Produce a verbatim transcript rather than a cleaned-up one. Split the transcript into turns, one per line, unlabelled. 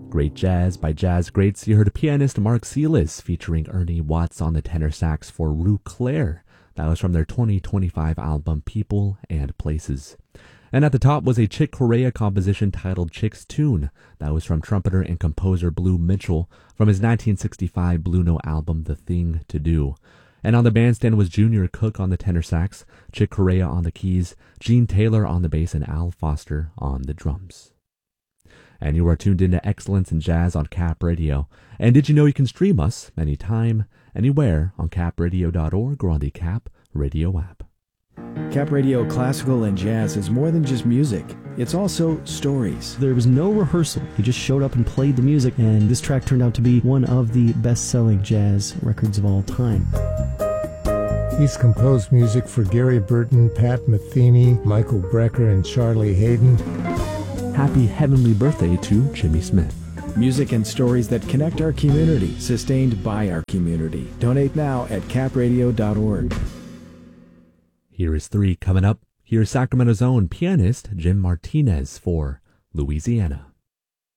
Great Jazz by Jazz Greats. You heard pianist Mark Selis featuring Ernie Watts on the tenor sax for Rue Claire. That was from their twenty twenty-five album People and Places. And at the top was a Chick Corea composition titled Chick's Tune. That was from trumpeter and composer Blue Mitchell from his nineteen sixty-five Blue Note album The Thing to Do. And on the bandstand was Junior Cook on the tenor sax, Chick Corea on the keys, Gene Taylor on the bass, and Al Foster on the drums. And you are tuned into Excellence in Jazz on Cap Radio. And did you know you can stream us anytime, anywhere on cap radio dot org or on the Cap Radio app?
Cap Radio Classical and Jazz is more than just music. It's also stories.
There was no rehearsal. He just showed up and played the music, and this track turned out to be one of the best-selling jazz records of all time.
He's composed music for Gary Burton, Pat Metheny, Michael Brecker, and Charlie Hayden.
Happy heavenly birthday to Jimmy Smith.
Music and stories that connect our community, sustained by our community. Donate now at cap radio dot org.
Here is three coming up. Here's Sacramento's own pianist Jim Martinez for Louisiana.